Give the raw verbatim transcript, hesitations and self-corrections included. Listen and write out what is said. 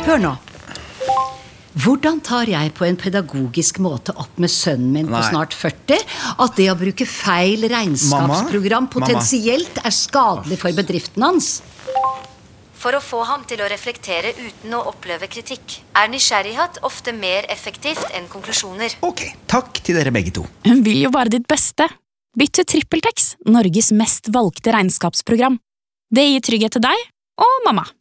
Hør nå. Hvordan tar jeg på en pedagogisk måte opp med sønnen min på Nei. snart førti at det å bruke feil regnskapsprogram Mamma? potensielt er skadelig for bedriften hans? For å få ham til å reflektere uten å oppleve kritikk, er nysgjerrighet ofte mer effektivt enn konklusjoner. Ok, takk til dere begge to. Hun vil jo bare ditt beste. Bytt til TrippelTex, Norges mest valgte regnskapsprogram. Det gir trygghet til deg og mamma.